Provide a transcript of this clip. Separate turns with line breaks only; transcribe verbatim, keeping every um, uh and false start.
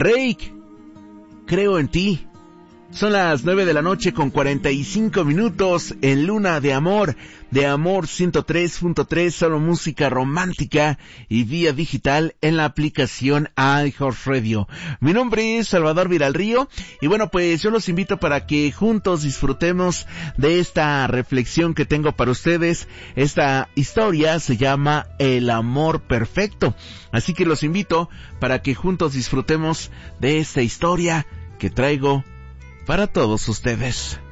Reik, creo en ti. Son las nueve de la noche con cuarenta y cinco minutos en Luna de Amor, de Amor ciento tres punto tres, solo música romántica y vía digital en la aplicación iHeartRadio. Mi nombre es Salvador Viralrío y bueno, pues yo los invito para que juntos disfrutemos de esta reflexión que tengo para ustedes. Esta historia se llama El Amor Perfecto, así que los invito para que juntos disfrutemos de esta historia que traigo para todos ustedes.